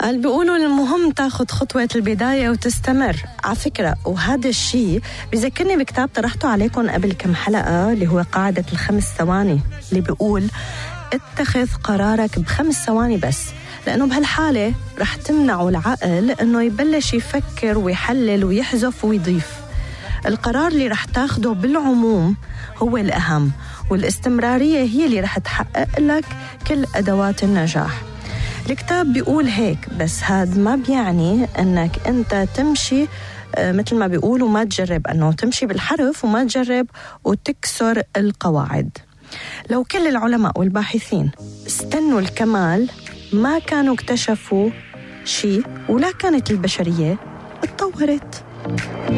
قال بيقولوا المهم تاخد خطوة البداية وتستمر على فكرة. وهذا الشيء بيذكرني بكتاب طرحته عليكم قبل كم حلقة اللي هو قاعدة ال5 ثواني، اللي بيقول اتخذ قرارك ب5 ثواني بس، لأنه بهالحالة رح تمنعوا العقل أنه يبلش يفكر ويحلل ويحذف ويضيف. القرار اللي رح تاخده بالعموم هو الأهم، والاستمرارية هي اللي رح تحقق لك كل أدوات النجاح. الكتاب بيقول هيك، بس هذا ما بيعني أنك أنت تمشي مثل ما بيقولوا ما تجرب، أنه تمشي بالحرف وما تجرب وتكسر القواعد. لو كل العلماء والباحثين استنوا الكمال ما كانوا اكتشفوا شيء، ولا كانت البشرية اتطورت.